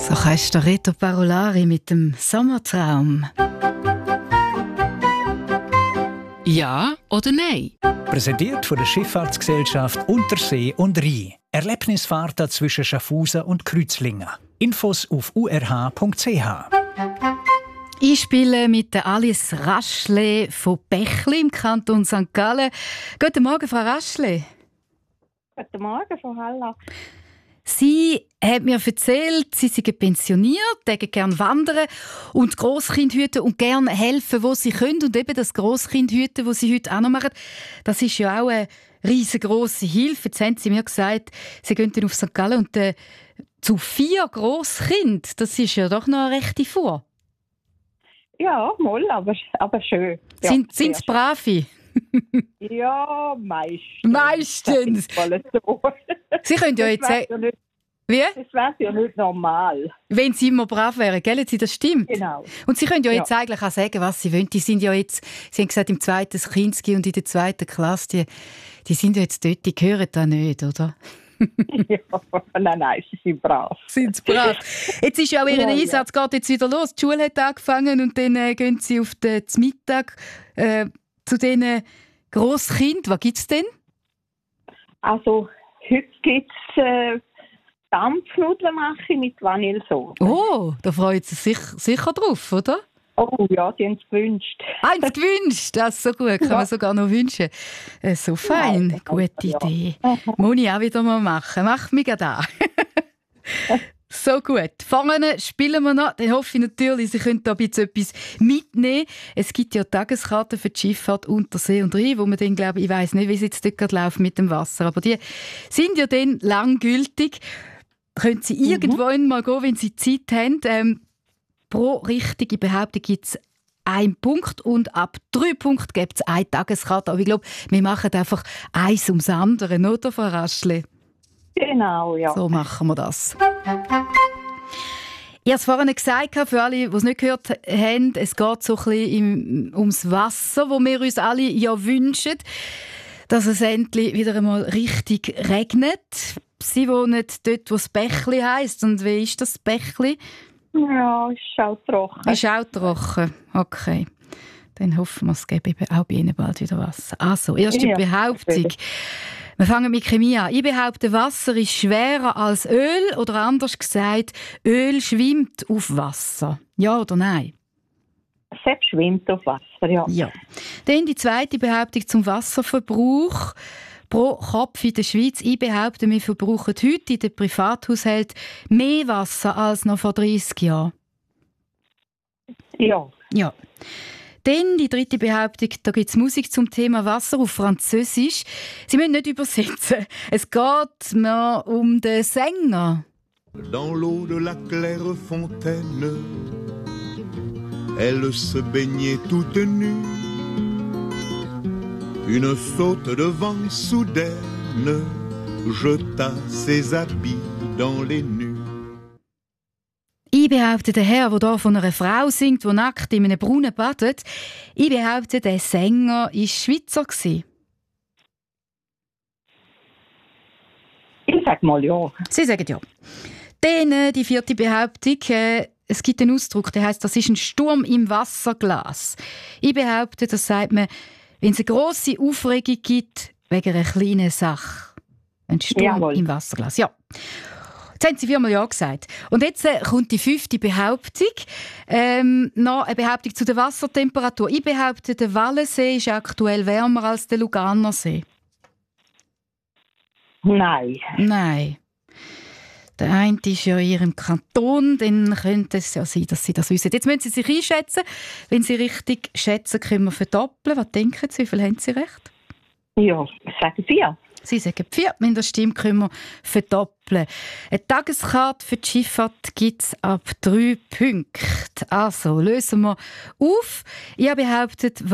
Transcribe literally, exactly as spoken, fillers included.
So heißt der Reto Parolari mit dem Sommertraum. Ja oder nein? Präsentiert von der Schifffahrtsgesellschaft Untersee und Rhein. Erlebnisfahrten zwischen Schaffhausen und Kreuzlingen. Infos auf u r h punkt c h. Ich spiele mit der Alice Raschle von Bächli im Kanton Sankt Gallen. Guten Morgen, Frau Raschle. Guten Morgen, Frau Haller. Sie hat mir erzählt, Sie sind pensioniert, würden gerne wandern und Grosskind hüten und gerne helfen, wo Sie können. Und eben das Grosskind hüten, das Sie heute auch noch machen, das ist ja auch eine riesengroße Hilfe. Jetzt haben Sie mir gesagt, Sie gehen dann auf Sankt Gallen und äh, zu vier Grosskind, das ist ja doch noch eine rechte Fuhr. Ja, mal, aber, aber schön. Ja, sind sind Sie Bravi? Ja, meistens. Meistens. So. Sie können ja jetzt sagen... Wie? Das wäre ja nicht normal. Wenn Sie immer brav wären, gell? Sie, das stimmt. Genau. Und Sie können ja jetzt ja. eigentlich auch sagen, was Sie wollen. Die sind ja jetzt, Sie haben gesagt, im zweiten Kinski und in der zweiten Klasse, die, die sind ja jetzt dort, die gehören da nicht, oder? Ja, nein, nein, sie sind brav. Sind sie brav. Jetzt ist ja auch Ihr ja, Einsatz, ja. geht jetzt wieder los. Die Schule hat angefangen und dann äh, gehen Sie auf den Mittag äh, zu diesen Grosskind. Was gibt es denn? Also, heute gibt es äh, Dampfnudeln mache mit Vanillesoße. Oh, da freuen Sie sich sicher drauf, oder? Oh ja, die haben es gewünscht. Eins gewünscht, das ist so gut, kann ja. man sogar noch wünschen. Äh, so fein, ja, gute ja. Idee. Muss ich auch wieder mal machen, mach mich da. So gut. Vorne spielen wir noch. Dann hoffe ich natürlich, Sie können da ein bisschen etwas mitnehmen. Es gibt ja Tageskarten für die Schifffahrt Untersee und Rhein, wo man dann, glaube ich, ich weiss nicht, wie es jetzt dort gerade läuft mit dem Wasser, aber die sind ja dann lang gültig. Können Sie mhm. irgendwann mal gehen, wenn Sie Zeit haben. Ähm, pro richtige Behauptung gibt es einen Punkt und ab drei Punkten gibt es eine Tageskarte. Aber ich glaube, wir machen einfach eins ums andere, oder, Frau Raschle? Genau, ja. So machen wir das. Ich habe es vorhin gesagt, für alle, die es nicht gehört haben, es geht so ein bisschen ums Wasser, das wir uns alle ja wünschen, dass es endlich wieder einmal richtig regnet. Sie wohnen dort, wo das Bächli heisst. Und wie ist das Bächli? Ja, ist auch trocken. Ist auch trocken, okay. Dann hoffen wir, es gäbe eben auch bei Ihnen bald wieder Wasser. Also, erste ja, Behauptung. Wir fangen mit Chemie an. Ich behaupte, Wasser ist schwerer als Öl oder anders gesagt, Öl schwimmt auf Wasser. Ja oder nein? Es schwimmt auf Wasser, ja. Ja. Dann die zweite Behauptung zum Wasserverbrauch pro Kopf in der Schweiz. Ich behaupte, wir verbrauchen heute in den Privathaushalten mehr Wasser als noch vor dreissig Jahren. Ja. Ja. Dann die dritte Behauptung, da gibt es Musik zum Thema Wasser auf Französisch. Sie müssen nicht übersetzen. Es geht mir um den Sänger. Dans l'eau de la claire fontaine, elle se baignait toute nue. Une saute de vent soudaine jeta ses habits dans les nues. Ich behaupte, der Herr, der hier von einer Frau singt, die nackt in einem Brunnen badet, ich behaupte, der Sänger war Schweizer. Ich sage mal ja. Sie sagen ja. Dann äh, die vierte Behauptung. Äh, es gibt einen Ausdruck, der heisst, das ist ein Sturm im Wasserglas. Ich behaupte, das sagt man, wenn es eine grosse Aufregung gibt, wegen einer kleinen Sache. Ein Sturm Jawohl. Im Wasserglas, ja. Jetzt haben Sie viermal Ja gesagt. Und jetzt äh, kommt die fünfte Behauptung. Ähm, noch eine Behauptung zu der Wassertemperatur. Ich behaupte, der Wallensee ist aktuell wärmer als der Luganersee. Nein. Nein. Der eine ist ja in Ihrem Kanton, dann könnte es ja sein, dass Sie das wissen. Jetzt müssen Sie sich einschätzen. Wenn Sie richtig schätzen, können wir verdoppeln. Was denken Sie, wie viel haben Sie recht? Ja, sagen Sie ja. Sie sagen vier, wenn das stimmt, können wir verdoppeln. Eine Tageskarte für die Schifffahrt gibt es ab drei Punkten. Also, lösen wir auf. Ich habe behauptet,